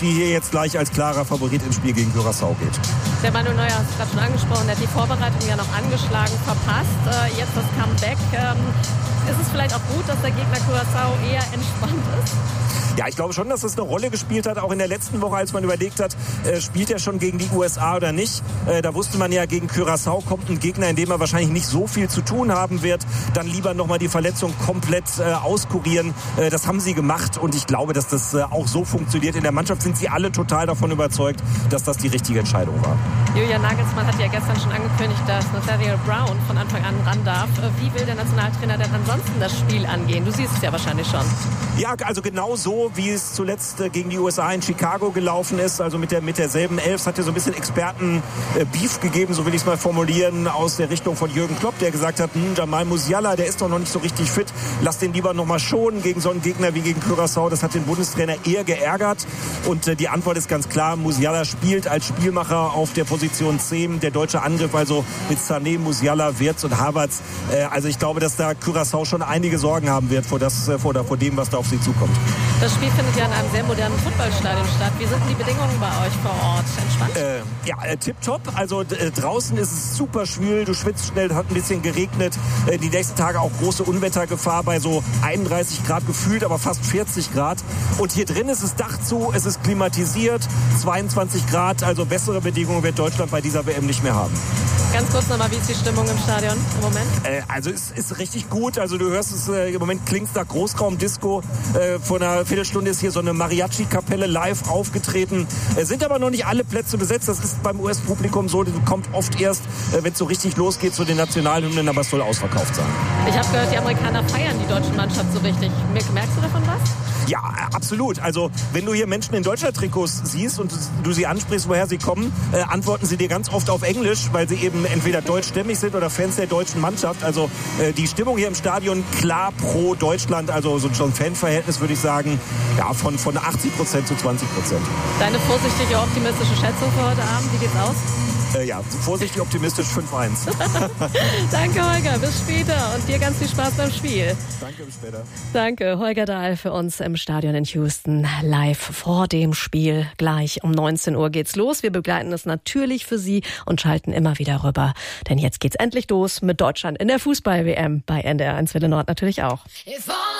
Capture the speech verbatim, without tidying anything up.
die hier jetzt gleich als klarer Favorit ins Spiel gegen Curaçao geht. Der Manuel Neuer hat es gerade schon angesprochen, der hat die Vorbereitung ja noch angeschlagen, verpasst. Äh, jetzt das Comeback. Ähm, ist es vielleicht auch gut, dass der Gegner Curaçao eher entspannt ist? Ja, ich glaube schon, dass das eine Rolle gespielt hat, auch in der letzten Woche, als man überlegt hat, äh, spielt er schon gegen die U S A oder nicht. Äh, da wusste man ja, gegen Curaçao kommt ein Gegner, in dem er wahrscheinlich nicht so viel zu tun haben wird. Dann lieber nochmal die Verletzung komplett äh, auskurieren. Äh, das haben sie gemacht und ich glaube, dass das äh, auch so funktioniert. In der Mannschaft sind sie alle total davon überzeugt, dass das die richtige Entscheidung war. Julian Nagelsmann hat ja gestern schon angekündigt, dass Nathaniel Brown von Anfang an ran darf. Wie will der Nationaltrainer denn ansonsten das Spiel angehen? Du siehst es ja wahrscheinlich schon. Ja, also genau so, wie es zuletzt gegen die U S A in Chicago gelaufen ist. Also mit, der, mit derselben Elf. Es hat ja so ein bisschen Experten-Beef gegeben, so will ich es mal formulieren, aus der Richtung von Jürgen Klopp, der gesagt hat, hm, Jamal Musiala, der ist doch noch nicht so richtig fit. Lass den lieber noch mal schonen gegen so einen Gegner wie gegen Curaçao. Das hat den Bundestrainer eher geärgert. Und äh, die Antwort ist ganz klar, Musiala spielt als Spielmacher auf der Position zehn. Der deutsche Angriff also mit Sané, Musiala, Wirtz und Havertz. Äh, also ich glaube, dass da Curaçao schon einige Sorgen haben wird vor, das, äh, vor, vor dem, was da auf sie zukommt. Das Spiel findet ja in einem sehr modernen Footballstadion statt. Wie sind die Bedingungen bei euch vor Ort? Entspannt? Äh, ja, äh, tipptopp. Also äh, draußen ist es super schwül. Du schwitzt schnell, hat ein bisschen geregnet. Äh, die nächsten Tage auch große Unwettergefahr bei so einunddreißig Grad gefühlt, aber fast vierzig Grad. Und hier drin ist es Dach zu, es ist klimatisiert, zweiundzwanzig Grad. Also bessere Bedingungen wird Deutschland bei dieser W M nicht mehr haben. Ganz kurz nochmal, wie ist die Stimmung im Stadion im Moment? Äh, also es ist richtig gut. Also du hörst es, äh, im Moment klingt es nach Großraumdisco. Äh, vor einer Viertelstunde ist hier so eine Mariachi-Kapelle live aufgetreten. Es sind aber noch nicht alle Plätze besetzt. Das ist beim U S-Publikum so. Das kommt oft erst, äh, wenn es so richtig losgeht zu den Nationalhymnen. Aber es soll ausverkauft sein. Ich habe gehört, die Amerikaner feiern die deutsche Mannschaft so richtig. Merkst du davon was? Ja, absolut. Also wenn du hier Menschen in Deutschland-Trikots siehst und du sie ansprichst, woher sie kommen, äh, antworten sie dir ganz oft auf Englisch, weil sie eben entweder deutschstämmig sind oder Fans der deutschen Mannschaft. Also äh, die Stimmung hier im Stadion klar pro Deutschland. Also so ein Fanverhältnis würde ich sagen, ja, von, von achtzig Prozent zu zwanzig Prozent. Deine vorsichtige, optimistische Schätzung für heute Abend, wie geht's aus? Äh, ja, vorsichtig optimistisch fünf eins. Danke, Holger. Bis später und dir ganz viel Spaß beim Spiel. Danke, bis später. Danke, Holger Dahl für uns im Stadion in Houston live vor dem Spiel. Gleich um neunzehn Uhr geht's los. Wir begleiten es natürlich für Sie und schalten immer wieder rüber. Denn jetzt geht's endlich los mit Deutschland in der Fußball-W M bei N D R eins Welle Nord natürlich auch.